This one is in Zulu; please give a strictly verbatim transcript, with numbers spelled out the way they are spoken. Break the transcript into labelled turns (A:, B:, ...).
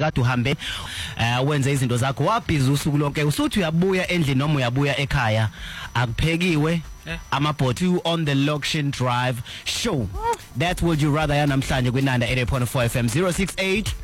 A: kade uhambe eh wenze izinto zakho wabhizi usuku lonke usuthi uyabuya endlini noma uyabuya ekhaya akuphekiwe amabhoti on the Lokshin Drive show. That would you rather ya namhlanje kwinanda eighty point four F M zero six eight